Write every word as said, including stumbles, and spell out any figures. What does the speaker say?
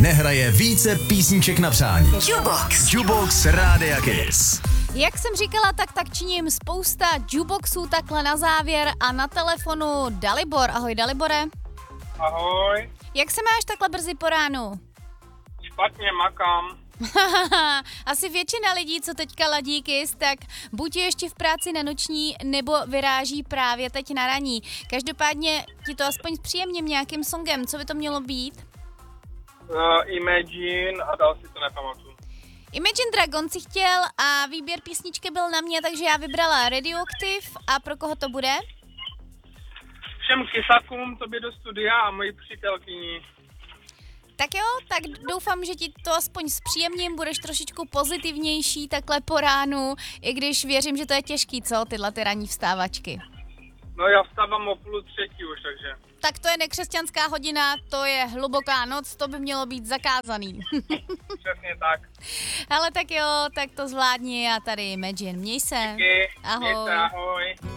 nehraje více písniček na přání. Jukebox. Jukebox Rádia Kiss. Jak jsem říkala, tak tak činím spousta jukeboxů takhle na závěr a na telefonu Dalibor. Ahoj Dalibore. Ahoj. Jak se máš takhle brzy po ránu? Špatně makám. Asi většina lidí, co teďka ladí Kiss, tak buď je ještě v práci na noční, nebo vyráží právě teď na raní. Každopádně ti to aspoň zpříjemním nějakým songem, co by to mělo být? Uh, Imagine a dál si to nepamatuju. Imagine Dragons si chtěl a výběr písničky byl na mě, takže já vybrala Radioactive. A pro koho to bude? Všem kisakům, tobě do studia a mojí přítelkyni. Tak jo, tak doufám, že ti to aspoň zpříjemním, budeš trošičku pozitivnější takhle po ránu, i když věřím, že to je těžký, co, tyhle ty ranní vstávačky. No já vstávám o půl třetí už, takže. Tak to je nekřesťanská hodina, to je hluboká noc, to by mělo být zakázaný. Přesně tak. Ale tak jo, tak to zvládni a tady Imagine. Měj se. Díky. Ahoj. Mějte, ahoj.